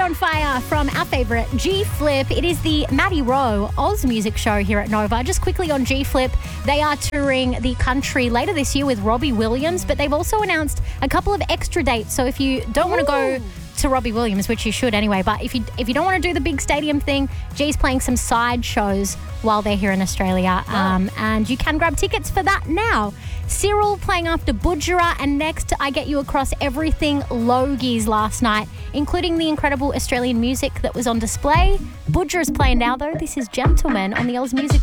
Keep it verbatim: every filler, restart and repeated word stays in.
on Fire from our favourite G Flip. It is the Matty Rowe Oz Music Show here at Nova. Just quickly on G Flip, they are touring the country later this year with Robbie Williams, but they've also announced a couple of extra dates. So if you don't want to go to Robbie Williams, which you should anyway, but if you if you don't want to do the big stadium thing, G's playing some side shows while they're here in Australia, um, and you can grab tickets for that now. Cyril playing after Budgerah, and next I get you across everything Logies last night, including the incredible Australian music that was on display. Budgerah's playing now though. This is Gentleman on the Oz Music